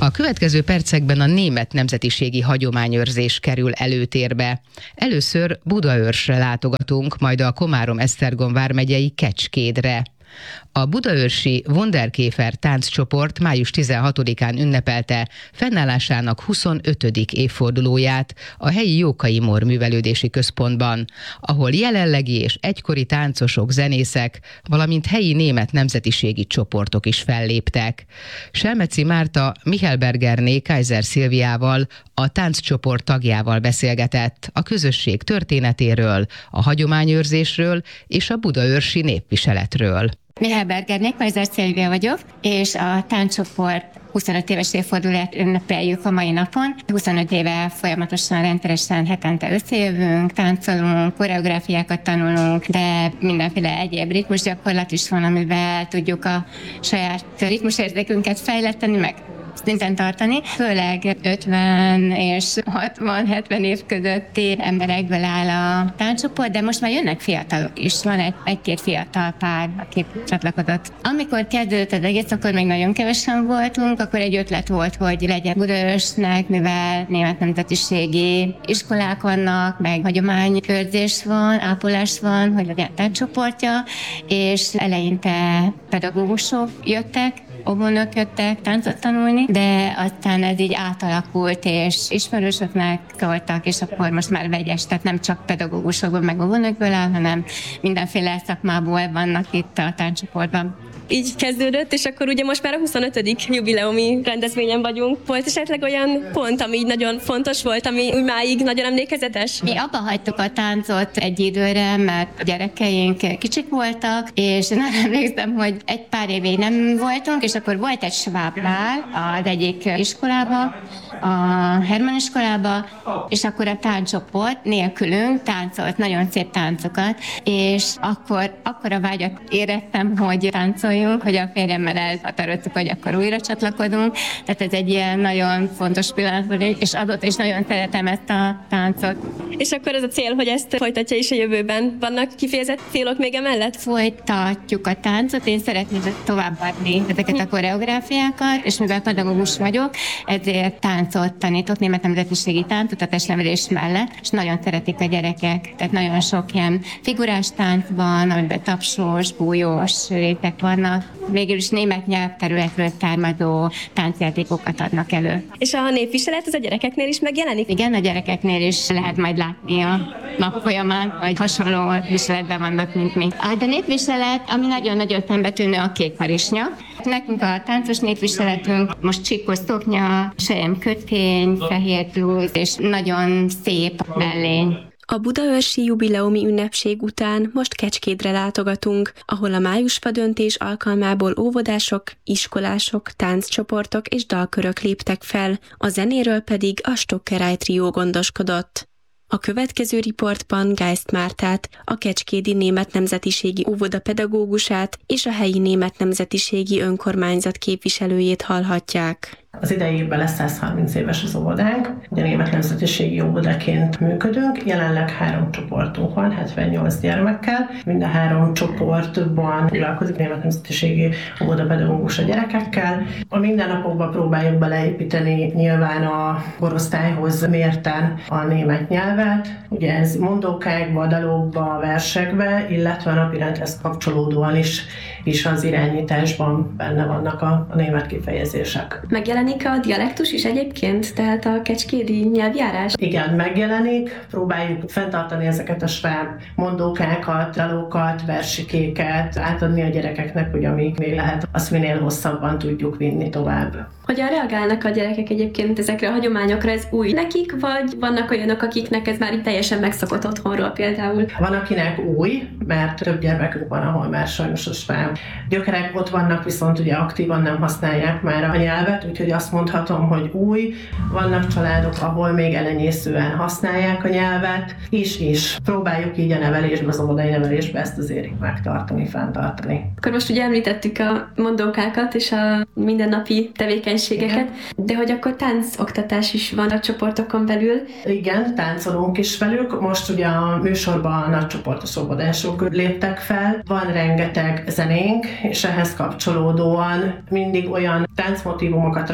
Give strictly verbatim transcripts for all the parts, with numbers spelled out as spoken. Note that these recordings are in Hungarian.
A következő percekben a német nemzetiségi hagyományőrzés kerül előtérbe. Először Budaörsre látogatunk, majd a Komárom-Esztergom vármegyei Kecskédre. A budaörsi Wunderkäfer tánccsoport május tizenhatodikán ünnepelte fennállásának huszonötödik évfordulóját a helyi Jókai Mór Művelődési Központban, ahol jelenlegi és egykori táncosok, zenészek, valamint helyi német nemzetiségi csoportok is felléptek. Selmeci Márta Michelbergerné Kaiser Szilviával, a tánccsoport tagjával beszélgetett a közösség történetéről, a hagyományőrzésről és a budaörsi népviseletről. Michelbergerné Kaiser Szilvia vagyok, és a tánccsoport huszonöt éves évfordulóját ünnepeljük a mai napon. huszonöt éve folyamatosan, rendszeresen hetente összejövünk, táncolunk, koreográfiákat tanulunk, de mindenféle egyéb ritmusgyakorlat is van, amivel tudjuk a saját ritmusérzékünket fejleszteni, meg szinten tartani. Főleg ötven és hatvan-hetven év közötti emberekből áll a tánccsoport, de most már jönnek fiatalok is. Van egy, egy-két fiatal pár, aki csatlakozott. Amikor kezdődött az egész, akkor még nagyon kevesen voltunk, akkor egy ötlet volt, hogy legyen Budaörsnek, mivel német nemzetiségi iskolák vannak, meg hagyományőrzés van, ápolás van, hogy legyen tánccsoportja, és eleinte pedagógusok jöttek, óvónők jöttek táncot tanulni, de aztán ez így átalakult, és ismerősöknek voltak, és akkor most már vegyes, tehát nem csak pedagógusokból, meg óvónőkből áll, hanem mindenféle szakmából vannak itt a táncsoportban. Így kezdődött, és akkor ugye most már a huszonötödik jubileumi rendezvényen vagyunk. Volt esetleg olyan pont, ami így nagyon fontos volt, ami úgy máig nagyon emlékezetes? Mi abba hagytuk a táncot egy időre, mert a gyerekeink kicsik voltak, és én arra emlékszem, hogy egy pár évig nem voltunk, és akkor volt egy svábbál az egyik iskolába, a Hermann iskolába, és akkor a tánccsoport nélkülünk táncolt, nagyon szép táncokat, és akkor, akkor a vágyat éreztem, hogy táncoljunk, hogy a férjemmel elhatároztuk, hogy akkor újra csatlakozunk, tehát ez egy ilyen nagyon fontos pillanat volt, és azóta is nagyon szeretem ezt a táncot. És akkor ez a cél, hogy ezt folytatja is a jövőben. Vannak kifejezett célok még emellett? Folytatjuk a táncot, én szeretném továbbadni ezeket a koreográfiákat, és mivel pedagógus vagyok, ezért táncot tanítok, német nemzetiségi táncot a testnevelés mellett, és nagyon szeretik a gyerekek, tehát nagyon sok ilyen figurás tánc van, amiben tapsós, bújós rétek vannak, végül is német nyelvterületről származó táncjátékokat adnak elő. És a népviselet az a gyerekeknél is megjelenik? Igen, a gyerekeknél is lehet majd látni a nap folyamán, hogy hasonló viseletben vannak, mint mi. A népviselet, ami nagyon-nagyon szembetűnő, a kékharisnya. Nekünk a táncos népviseletünk most csíkos szoknya, sejem kötény, fehér blúz, és nagyon szép mellény. A budaörsi jubileumi ünnepség után most Kecskédre látogatunk, ahol a májusfa döntés alkalmából óvodások, iskolások, tánccsoportok és dalkörök léptek fel, a zenéről pedig a Stockeráj trió gondoskodott. A következő riportban Geist Mártát, a kecskédi német nemzetiségi óvoda pedagógusát és a helyi német nemzetiségi önkormányzat képviselőjét hallhatják. Az idei évben lesz száz harminc éves az óvodánk, ugye német nemzetiségi óvodaként működünk, jelenleg három csoportunk van, hetvennyolc gyermekkel, mind a három csoportban foglalkozik német nemzetiségi óvodapedagógus a gyerekekkel. A mindennapokban próbáljuk beleépíteni nyilván a korosztályhoz mérten a német nyelvet, ugye ez mondókákba, dalokba, versekbe, illetve a napirendhez kapcsolódóan is, is az irányításban benne vannak a, a német kifejezések. Megjelenik a dialektus is egyébként, tehát a kecskédi nyelvjárás? Igen, megjelenik, próbáljuk fenntartani ezeket a sváb mondókákat, dalokat, versikéket, átadni a gyerekeknek, hogy amíg még lehet, azt minél hosszabban tudjuk vinni tovább. Hogyan reagálnak a gyerekek egyébként ezekre a hagyományokra? Ez új nekik, vagy vannak olyanok, akiknek ez már itt teljesen megszokott otthonról például? Van, akinek új, mert több gyermekünk van, ahol már sajnos a sváb gyökerek ott vannak, viszont ugye aktívan nem használják már a nyelvet, úgyhogy azt mondhatom, hogy új. Vannak családok, ahol még elenyészően használják a nyelvet, és is próbáljuk így a nevelésbe, az óvodai nevelésbe ezt azért megtartani, fenntartani. Akkor most ugye említettük a mondókákat és a mindennapi tevékenységeket, igen. De hogy akkor táncoktatás is van a csoportokon belül? Igen, táncolunk is velük. Most ugye a műsorban a nagycsoportos óvodások léptek fel. Van rengeteg zenénk, és ehhez kapcsolódóan mindig olyan táncmotívumokat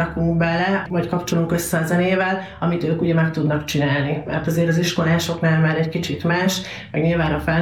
rakunk bele, vagy kapcsolunk össze a zenével, amit ők ugye meg tudnak csinálni. Mert azért az iskolásoknál már egy kicsit más, meg nyilván a fel